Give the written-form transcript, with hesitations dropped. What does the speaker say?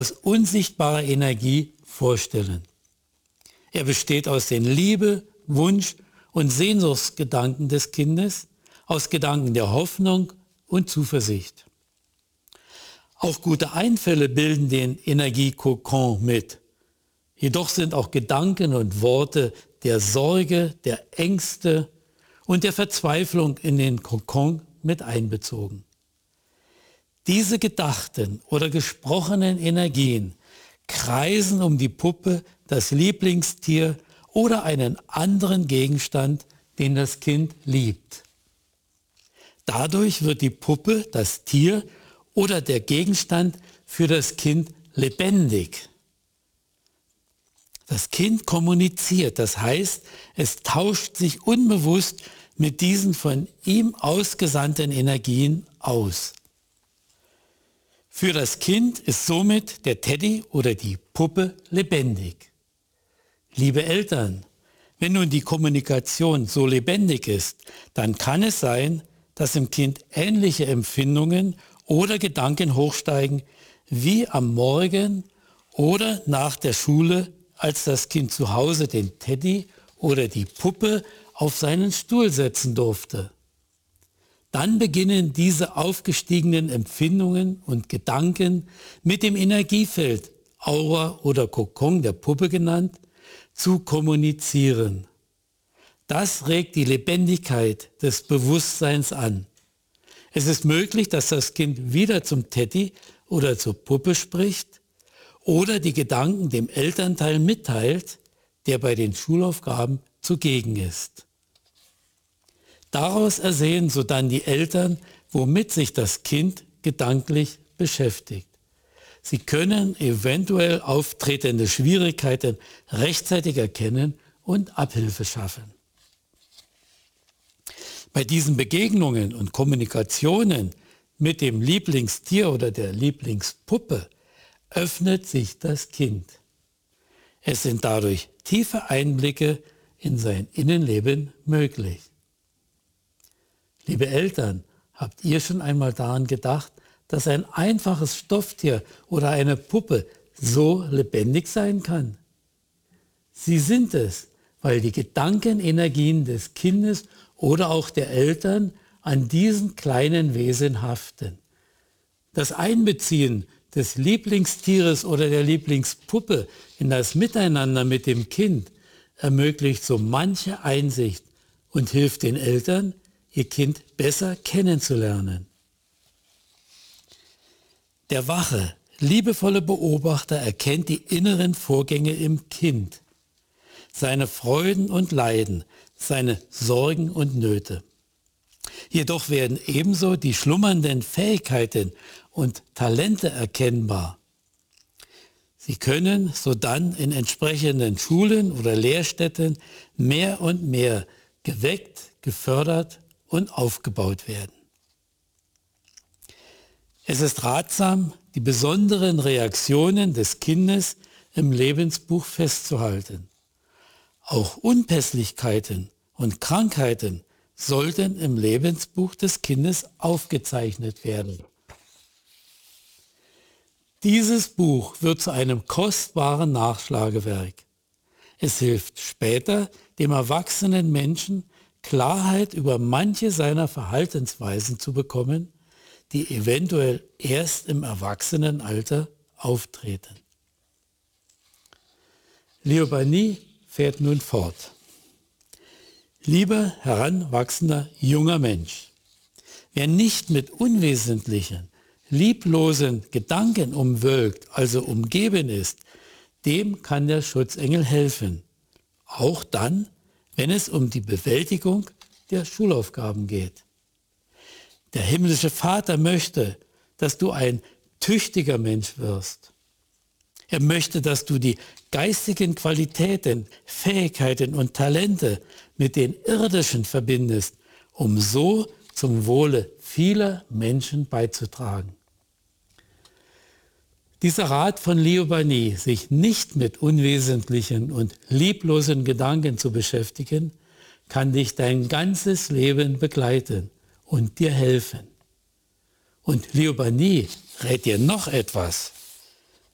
unsichtbarer Energie vorstellen. Er besteht aus den Liebe-, Wunsch- und Sehnsuchtsgedanken des Kindes, aus Gedanken der Hoffnung und Zuversicht. Auch gute Einfälle bilden den Energiekokon mit. Jedoch sind auch Gedanken und Worte der Sorge, der Ängste und der Verzweiflung in den Kokon mit einbezogen. Diese gedachten oder gesprochenen Energien kreisen um die Puppe, das Lieblingstier oder einen anderen Gegenstand, den das Kind liebt. Dadurch wird die Puppe, das Tier oder der Gegenstand für das Kind lebendig. Das Kind kommuniziert, das heißt, es tauscht sich unbewusst mit diesen von ihm ausgesandten Energien aus. Für das Kind ist somit der Teddy oder die Puppe lebendig. Liebe Eltern, wenn nun die Kommunikation so lebendig ist, dann kann es sein, dass im Kind ähnliche Empfindungen oder Gedanken hochsteigen wie am Morgen oder nach der Schule, als das Kind zu Hause den Teddy oder die Puppe auf seinen Stuhl setzen durfte. Dann beginnen diese aufgestiegenen Empfindungen und Gedanken mit dem Energiefeld, Aura oder Kokon der Puppe genannt, zu kommunizieren. Das regt die Lebendigkeit des Bewusstseins an. Es ist möglich, dass das Kind wieder zum Teddy oder zur Puppe spricht oder die Gedanken dem Elternteil mitteilt, der bei den Schulaufgaben zugegen ist. Daraus ersehen sodann die Eltern, womit sich das Kind gedanklich beschäftigt. Sie können eventuell auftretende Schwierigkeiten rechtzeitig erkennen und Abhilfe schaffen. Bei diesen Begegnungen und Kommunikationen mit dem Lieblingstier oder der Lieblingspuppe öffnet sich das Kind. Es sind dadurch tiefe Einblicke in sein Innenleben möglich. Liebe Eltern, habt ihr schon einmal daran gedacht, dass ein einfaches Stofftier oder eine Puppe so lebendig sein kann? Sie sind es, weil die Gedankenenergien des Kindes oder auch der Eltern an diesen kleinen Wesen haften. Das Einbeziehen des Lieblingstieres oder der Lieblingspuppe in das Miteinander mit dem Kind ermöglicht so manche Einsicht und hilft den Eltern, ihr Kind besser kennenzulernen. Der wache, liebevolle Beobachter erkennt die inneren Vorgänge im Kind, seine Freuden und Leiden, seine Sorgen und Nöte. Jedoch werden ebenso die schlummernden Fähigkeiten und Talente erkennbar. Sie können sodann in entsprechenden Schulen oder Lehrstätten mehr und mehr geweckt, gefördert und aufgebaut werden. Es ist ratsam, die besonderen Reaktionen des Kindes im Lebensbuch festzuhalten. Auch Unpässlichkeiten und Krankheiten sollten im Lebensbuch des Kindes aufgezeichnet werden. Dieses Buch wird zu einem kostbaren Nachschlagewerk. Es hilft später dem erwachsenen Menschen, Klarheit über manche seiner Verhaltensweisen zu bekommen, die eventuell erst im Erwachsenenalter auftreten. Liobani fährt nun fort. Lieber heranwachsender junger Mensch, wer nicht mit unwesentlichen, lieblosen Gedanken umwölkt, also umgeben ist, dem kann der Schutzengel helfen. Auch dann, wenn es um die Bewältigung der Schulaufgaben geht. Der himmlische Vater möchte, dass du ein tüchtiger Mensch wirst. Er möchte, dass du die geistigen Qualitäten, Fähigkeiten und Talente mit den irdischen verbindest, um so zum Wohle vieler Menschen beizutragen. Dieser Rat von Liobani, sich nicht mit unwesentlichen und lieblosen Gedanken zu beschäftigen, kann dich dein ganzes Leben begleiten und dir helfen. Und Liobani rät dir noch etwas.